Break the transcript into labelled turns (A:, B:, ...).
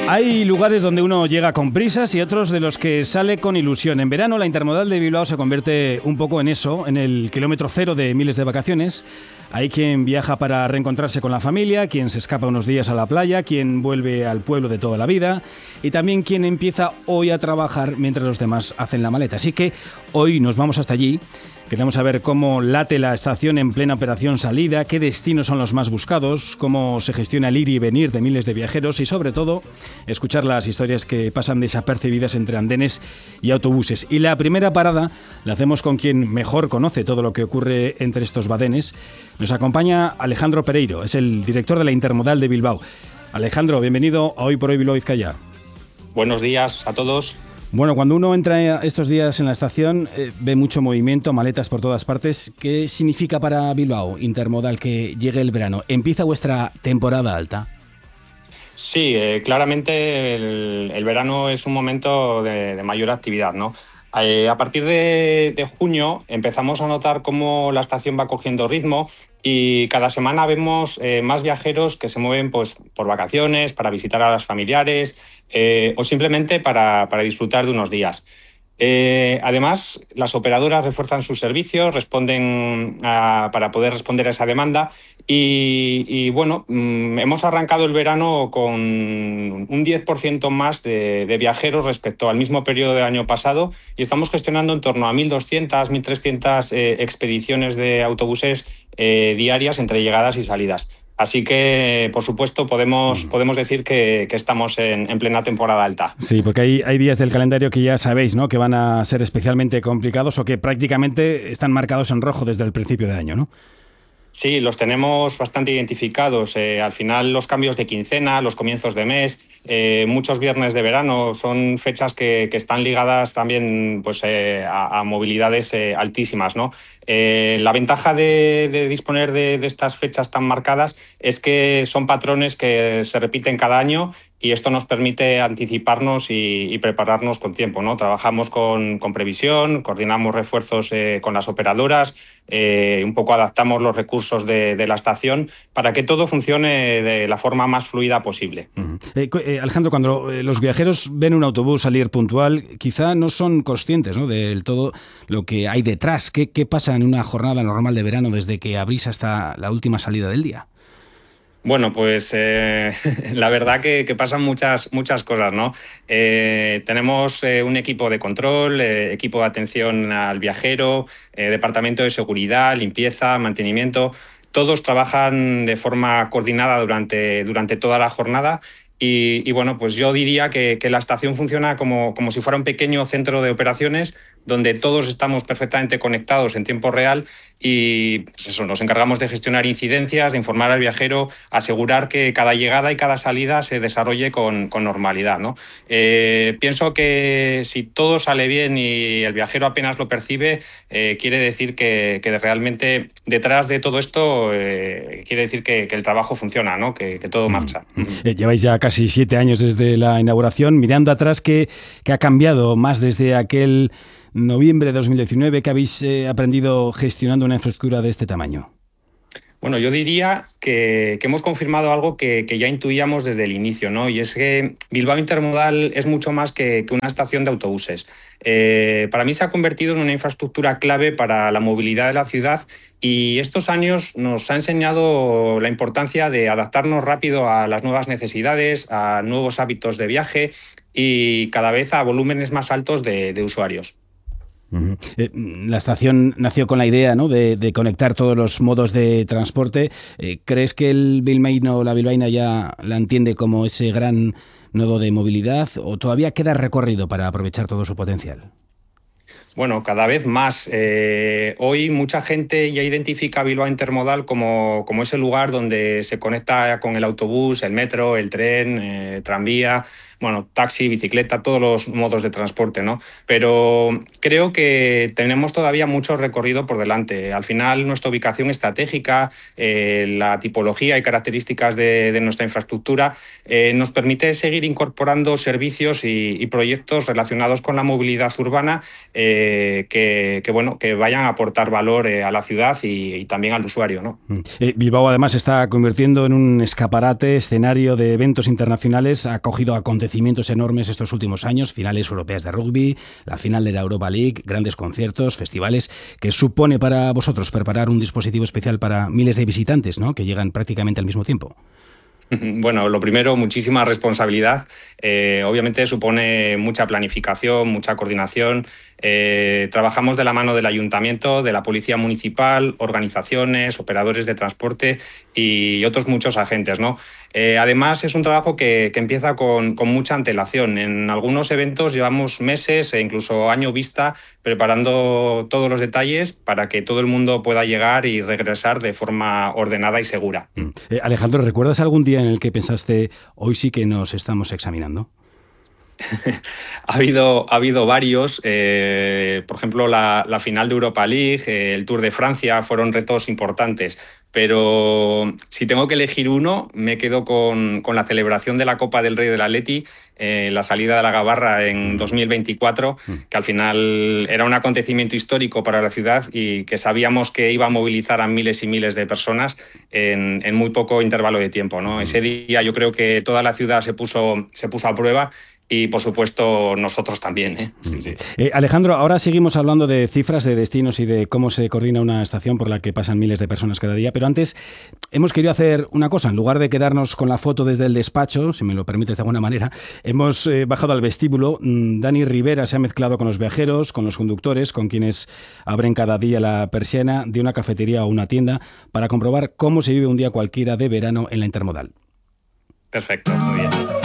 A: Hay lugares donde uno llega con prisas y otros de los que sale con ilusión. En verano la Intermodal de Bilbao se convierte un poco en eso, en el kilómetro cero de miles de vacaciones. Hay quien viaja para reencontrarse con la familia, quien se escapa unos días a la playa, quien vuelve al pueblo de toda la vida y también quien empieza hoy a trabajar mientras los demás hacen la maleta. Así que hoy nos vamos hasta allí. Queremos saber cómo late la estación en plena operación salida, qué destinos son los más buscados, cómo se gestiona el ir y venir de miles de viajeros y, sobre todo, escuchar las historias que pasan desapercibidas entre andenes y autobuses. Y la primera parada la hacemos con quien mejor conoce todo lo que ocurre entre estos badenes. Nos acompaña Alejandro Pereiro, es el director de la Intermodal de Bilbao. Alejandro, bienvenido a Hoy por Hoy Bilbao Vizcaya.
B: Buenos días a todos.
A: Bueno, cuando uno entra estos días en la estación, ve mucho movimiento, maletas por todas partes. ¿Qué significa para Bilbao Intermodal que llegue el verano? ¿Empieza vuestra temporada alta?
B: Sí, claramente el verano es un momento de mayor actividad, ¿no? A partir de junio empezamos a notar cómo la estación va cogiendo ritmo y cada semana vemos más viajeros que se mueven pues, por vacaciones, para visitar a los familiares o simplemente para disfrutar de unos días. Además, las operadoras refuerzan sus servicios, responden para poder responder a esa demanda y bueno, hemos arrancado el verano con un 10% más de viajeros respecto al mismo periodo del año pasado y estamos gestionando en torno a 1.200, 1.300 expediciones de autobuses diarias entre llegadas y salidas. Así que, por supuesto, podemos decir que estamos en plena temporada alta.
A: Sí, porque hay días del calendario que ya sabéis, ¿no?, que van a ser especialmente complicados o que prácticamente están marcados en rojo desde el principio de año, ¿no?
B: Sí, los tenemos bastante identificados. Al final, los cambios de quincena, los comienzos de mes, muchos viernes de verano son fechas que están ligadas también pues, a movilidades altísimas, ¿no? La ventaja de disponer de estas fechas tan marcadas es que son patrones que se repiten cada año y esto nos permite anticiparnos y prepararnos con tiempo, ¿no? Trabajamos con previsión, coordinamos refuerzos con las operadoras, un poco adaptamos los recursos de la estación para que todo funcione de la forma más fluida posible.
A: Alejandro, cuando los viajeros ven un autobús salir puntual, quizá no son conscientes, ¿no?, del todo lo que hay detrás. ¿Qué pasa en una jornada normal de verano desde que abrís hasta la última salida del día?
B: Bueno, pues la verdad que pasan muchas cosas, ¿no? Tenemos un equipo de control, equipo de atención al viajero, departamento de seguridad, limpieza, mantenimiento. Todos trabajan de forma coordinada durante toda la jornada. Y bueno, pues yo diría que la estación funciona como si fuera un pequeño centro de operaciones donde todos estamos perfectamente conectados en tiempo real y pues eso, nos encargamos de gestionar incidencias, de informar al viajero, asegurar que cada llegada y cada salida se desarrolle con normalidad, ¿no? Pienso que si todo sale bien y el viajero apenas lo percibe, quiere decir que realmente detrás de todo esto quiere decir que el trabajo funciona, ¿no? Que todo marcha.
A: Lleváis ya casi 7 años desde la inauguración. Mirando atrás, ¿qué ha cambiado más desde aquel noviembre de 2019 que habéis aprendido gestionando una infraestructura de este tamaño?
B: Bueno, yo diría que hemos confirmado algo que ya intuíamos desde el inicio, ¿no? Y es que Bilbao Intermodal es mucho más que una estación de autobuses. Para mí se ha convertido en una infraestructura clave para la movilidad de la ciudad y estos años nos ha enseñado la importancia de adaptarnos rápido a las nuevas necesidades, a nuevos hábitos de viaje y cada vez a volúmenes más altos de usuarios.
A: La estación nació con la idea, ¿no?, de conectar todos los modos de transporte. ¿Crees que el bilbaíno o la bilbaína ya la entiende como ese gran nodo de movilidad o todavía queda recorrido para aprovechar todo su potencial?
B: Bueno, cada vez más. Hoy mucha gente ya identifica a Bilbao Intermodal como ese lugar donde se conecta con el autobús, el metro, el tren, tranvía. bueno, taxi, bicicleta, todos los modos de transporte, ¿no? Pero creo que tenemos todavía mucho recorrido por delante. Al final, nuestra ubicación estratégica, la tipología y características de nuestra infraestructura nos permite seguir incorporando servicios y proyectos relacionados con la movilidad urbana que vayan a aportar valor a la ciudad y también al usuario, ¿no?
A: Bilbao además se está convirtiendo en un escaparate, escenario de eventos internacionales. Ha acogido acontecimientos enormes estos últimos años, finales europeas de rugby, la final de la Europa League, grandes conciertos, festivales. ¿Qué supone para vosotros preparar un dispositivo especial para miles de visitantes, ¿no?, que llegan prácticamente al mismo tiempo?
B: Bueno, lo primero, muchísima responsabilidad. Obviamente supone mucha planificación, mucha coordinación. Trabajamos de la mano del ayuntamiento, de la policía municipal, organizaciones, operadores de transporte y otros muchos agentes, ¿no? Además, es un trabajo que empieza con mucha antelación. En algunos eventos llevamos meses e incluso año vista preparando todos los detalles para que todo el mundo pueda llegar y regresar de forma ordenada y segura.
A: Alejandro, ¿recuerdas algún día en el que pensaste, hoy sí que nos estamos examinando?
B: Ha habido varios, por ejemplo, la final de Europa League, el Tour de Francia, fueron retos importantes, pero si tengo que elegir uno, me quedo con la celebración de la Copa del Rey del Atleti, la salida de la Gabarra en 2024, que al final era un acontecimiento histórico para la ciudad y que sabíamos que iba a movilizar a miles y miles de personas en muy poco intervalo de tiempo, ¿no? Ese día yo creo que toda la ciudad se puso a prueba. Y, por supuesto, nosotros también, ¿eh? Sí, sí.
A: Alejandro, ahora seguimos hablando de cifras, de destinos y de cómo se coordina una estación por la que pasan miles de personas cada día, pero antes hemos querido hacer una cosa. En lugar de quedarnos con la foto desde el despacho, si me lo permites de alguna manera, hemos bajado al vestíbulo. Dani Rivera se ha mezclado con los viajeros, con los conductores, con quienes abren cada día la persiana de una cafetería o una tienda para comprobar cómo se vive un día cualquiera de verano en la intermodal.
B: Perfecto, muy bien.